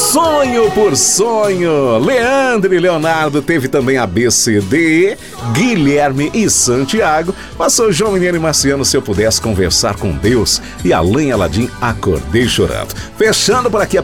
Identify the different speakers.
Speaker 1: Sonho por Sonho. Leandro e Leonardo, teve também a BCD, Guilherme e Santiago. Passou João Mineiro e Marciano, Se Eu Pudesse Conversar com Deus. E Alain Aladim, Acordei Chorando. Fechando por aqui a